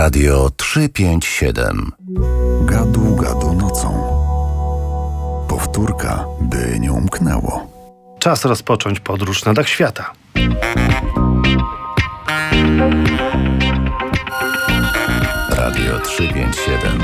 Radio 357. Gadu, gadu nocą. Powtórka, by nie umknęło. Czas rozpocząć podróż na dach świata. Radio 357.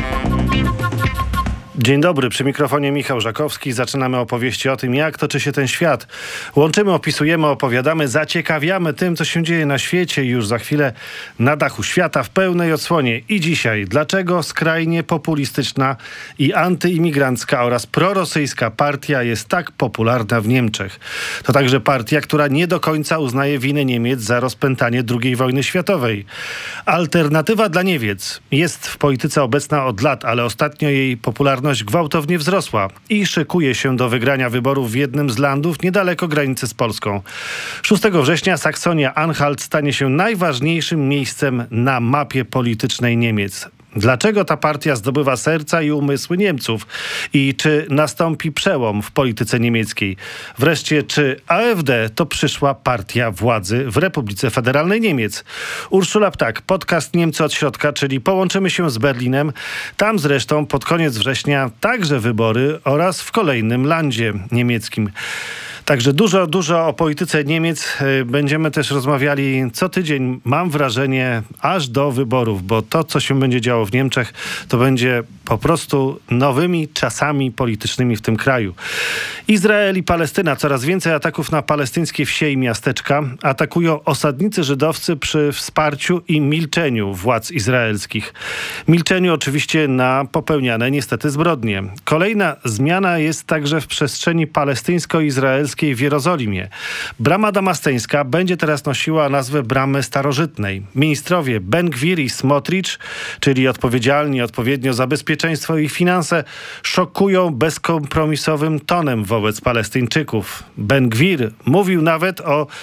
Dzień dobry, przy mikrofonie Michał Żakowski. Zaczynamy opowieści o tym, jak toczy się ten świat. Łączymy, opisujemy, opowiadamy, zaciekawiamy tym, co się dzieje na świecie. Już za chwilę na dachu świata w pełnej odsłonie. I dzisiaj, dlaczego skrajnie populistyczna i antyimigrancka oraz prorosyjska partia jest tak popularna w Niemczech. To także partia, która nie do końca uznaje winę Niemiec za rozpętanie II wojny światowej. Alternatywa dla Niemiec jest w polityce obecna od lat, ale ostatnio jej popularność gwałtownie wzrosła i szykuje się do wygrania wyborów w jednym z landów niedaleko granicy z Polską. 6 września Saksonia-Anhalt stanie się najważniejszym miejscem na mapie politycznej Niemiec. Dlaczego ta partia zdobywa serca i umysły Niemców? I czy nastąpi przełom w polityce niemieckiej? Wreszcie, czy AfD to przyszła partia władzy w Republice Federalnej Niemiec? Urszula Ptak, podcast Niemcy od środka, czyli połączymy się z Berlinem. Tam zresztą pod koniec września także wybory oraz w kolejnym landzie niemieckim. Także dużo o polityce Niemiec. Będziemy też rozmawiali co tydzień, mam wrażenie, aż do wyborów, bo to, co się będzie działo w Niemczech, to będzie po prostu nowymi czasami politycznymi w tym kraju. Izrael i Palestyna. Coraz więcej ataków na palestyńskie wsie i miasteczka. Atakują osadnicy żydowscy przy wsparciu i milczeniu władz izraelskich. Milczeniu oczywiście na popełniane niestety zbrodnie. Kolejna zmiana jest także w przestrzeni palestyńsko-izraelskiej w Jerozolimie. Brama Damasteńska będzie teraz nosiła nazwę Bramy Starożytnej. Ministrowie Ben Gvir i Smotrich, czyli odpowiedzialni odpowiednio za bezpieczeństwo i finanse, szokują bezkompromisowym tonem wobec Palestyńczyków. Ben Gvir mówił nawet o